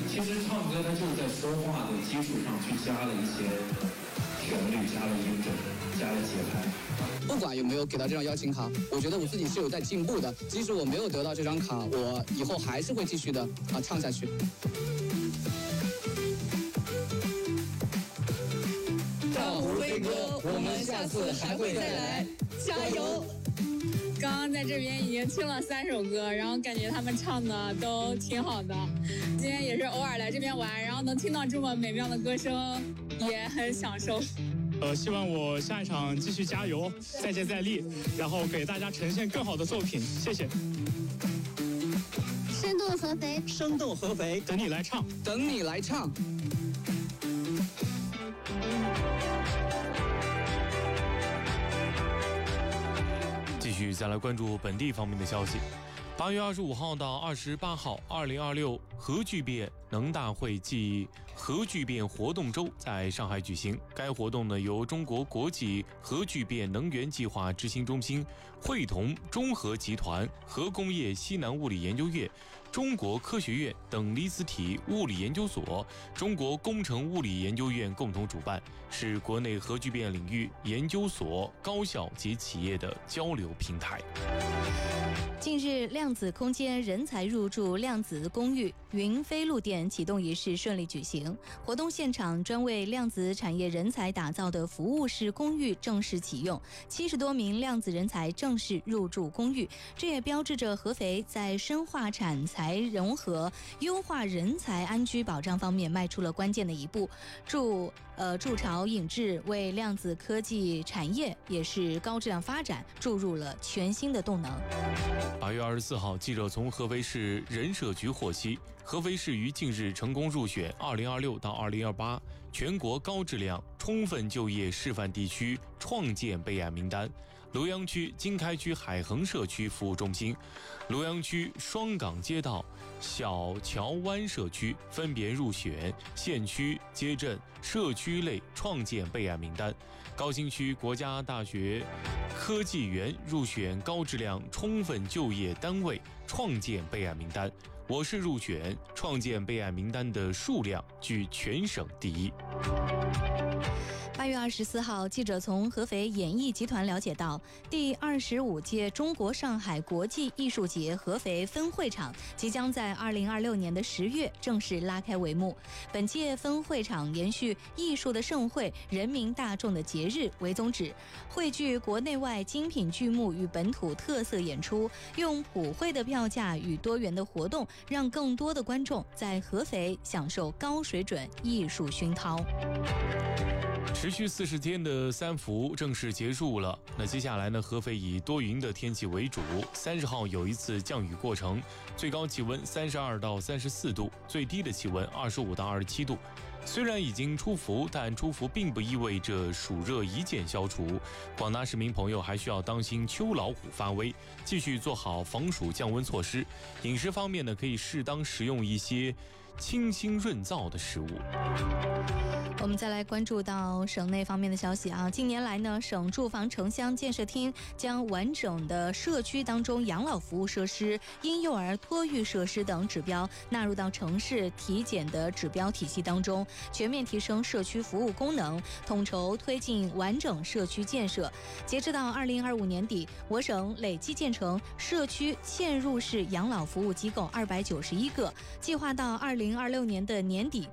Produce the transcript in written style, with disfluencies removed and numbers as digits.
其实唱歌它就是在说话的基础上去加了一些旋律，加了音准，加了节拍。 不管有没有给到这张邀请卡，我觉得我自己是有在进步的。即使我没有得到这张卡，我以后还是会继续的唱下去。 大湖飞歌，我们下次还会再来，加油！ 刚刚在这边已经听了3首歌，然后感觉他们唱的都挺好的。今天也是偶尔来这边玩，然后能听到这么美妙的歌声，也很享受。 希望我下一场继续加油，再接再厉，然后给大家呈现更好的作品。谢谢。 生动合肥， 生动合肥， 等你来唱， 等你来唱。 继续再来关注本地方面的消息。8月25号到28号，2026核聚变能大会暨核聚变活动周在上海举行。该活动呢，由中国国际核聚变能源计划执行中心、汇同中核集团、核工业西南物理研究院、中国科学院等离子体物理研究所、中国工程物理研究院共同主办，是国内核聚变领域研究所、高校及企业的交流平台。 近日，量子空间人才入驻量子公寓云飞路店启动仪式顺利举行。活动现场，专为量子产业人才打造的服务式公寓正式启用，70多名量子人才正式入驻公寓。这也标志着合肥在深化产才融合、优化人才安居保障方面迈出了关键的一步，筑巢引智，为量子科技产业也是高质量发展注入了全新的动能。 8月24号，记者从合肥市人社局获悉，合肥市于近日成功入选2026到2028全国高质量充分就业示范地区创建备案名单。庐阳区经开区海衡社区服务中心、庐阳区双港街道小桥湾社区分别入选县区街镇社区类创建备案名单。高新区国家大学科技园入选高质量充分就业单位创建备案名单。我市入选创建备案名单的数量居全省第一。 8月24号，记者从合肥演艺集团了解到，第25届中国上海国际艺术节合肥分会场即将在2026年的10月正式拉开帷幕。本届分会场延续艺术的盛会、人民大众的节日为宗旨，汇聚国内外精品剧目与本土特色演出，用普惠的票价与多元的活动，让更多的观众在合肥享受高水准艺术熏陶。 持续40天的三伏正式结束了。那接下来呢，合肥以多云的天气为主。30号有一次降雨过程，最高气温32到34度，最低的气温25到27度。虽然已经出伏，但出伏并不意味着暑热一键消除。广大市民朋友还需要当心秋老虎发威，继续做好防暑降温措施。饮食方面呢，可以适当食用一些清新润燥的食物。 我们再来关注到省内方面的消息啊。近年来呢，省住房城乡建设厅将完整的社区当中养老服务设施、婴幼儿托育设施等指标纳入到城市体检的指标体系当中，全面提升社区服务功能，统筹推进完整社区建设。截至到2025年底，我省累计建成社区嵌入式养老服务机构291个，计划到2026年的年底